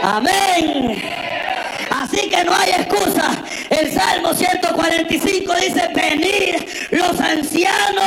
Amén. Así que no hay excusa. El Salmo 145 dice: venid los ancianos